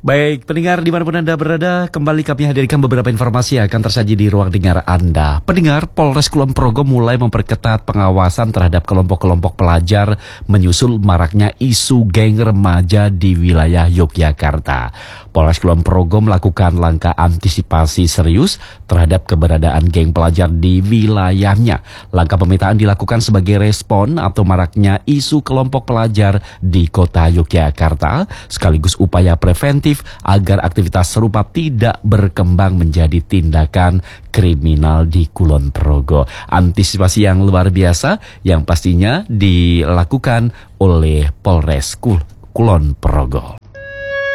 Baik, pendengar dimanapun Anda berada, kembali kami hadirkan beberapa informasi yang akan tersaji di ruang dengar Anda. Pendengar, Polres Kulon Progo mulai memperketat pengawasan terhadap kelompok-kelompok pelajar menyusul maraknya isu geng remaja di wilayah Yogyakarta. Polres Kulon Progo melakukan langkah antisipasi serius terhadap keberadaan geng pelajar di wilayahnya. Langkah pemetaan dilakukan sebagai respon atau maraknya isu kelompok pelajar di kota Yogyakarta, sekaligus upaya preventif agar aktivitas serupa tidak berkembang menjadi tindakan kriminal di Kulon Progo. Antisipasi yang luar biasa yang pastinya dilakukan oleh Polres Kulon Progo.